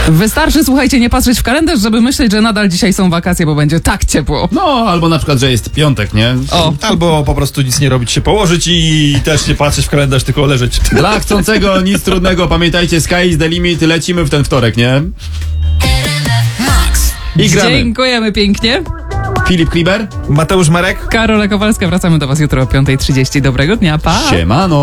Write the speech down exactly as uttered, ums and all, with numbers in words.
Wystarczy, słuchajcie, nie patrzeć w kalendarz, żeby myśleć, że nadal dzisiaj są wakacje, bo będzie tak ciepło. No, albo na przykład, że jest piątek, nie? O, Albo po prostu nic nie robić, się położyć i też nie patrzeć w kalendarz, tylko leżeć. Dla chcącego nic trudnego, pamiętajcie, sky is the limit, lecimy w ten wtorek, nie? I gramy. dziękujemy pięknie. Filip Kliber. Mateusz Marek. Karola Kowalska, wracamy do was jutro o piąta trzydzieści. Dobrego dnia, pa! Siemano.